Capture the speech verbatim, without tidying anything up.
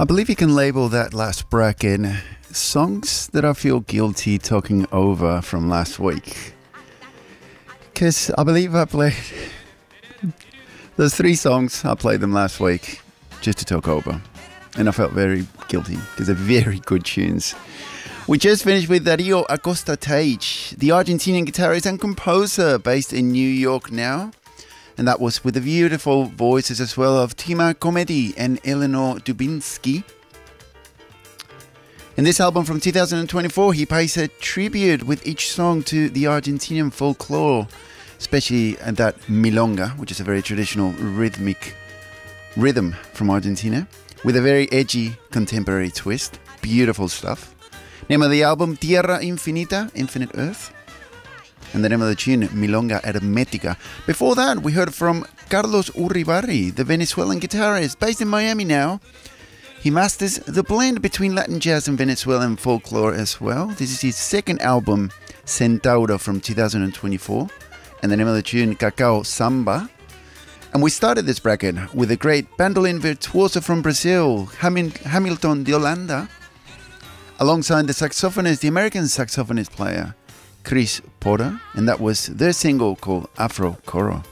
I believe you can label that last bracket songs that I feel guilty talking over from last week. Because I believe I played those three songs, I played them last week just to talk over. And I felt very guilty because they're very good tunes. We just finished with Dario Acosta Tage, the Argentinian guitarist and composer based in New York now. And that was with the beautiful voices as well of Tima Komedi and Eleanor Dubinsky. In this album from two thousand twenty-four, he pays a tribute with each song to the Argentinian folklore, especially that milonga, which is a very traditional rhythmic rhythm from Argentina, with a very edgy contemporary twist. Beautiful stuff. Name of the album, Tierra Infinita, Infinite Earth. And the name of the tune, Milonga Hermética. Before that, we heard from Carlos Uribarri, the Venezuelan guitarist, based in Miami now. He masters the blend between Latin jazz and Venezuelan folklore as well. This is his second album, Centauro, from two thousand twenty-four. And the name of the tune, Cacao Samba. And we started this bracket with a great bandolin virtuoso from Brazil, Hamil- Hamilton de Holanda, alongside the saxophonist, the American saxophonist player, Chris Porter, and that was their single called Afro Coro.